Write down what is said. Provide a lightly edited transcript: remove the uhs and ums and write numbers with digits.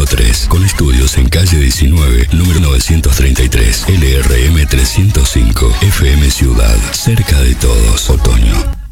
103, con estudios en calle 19, número 933, LRM 305, FM Ciudad, cerca de todos, otoño.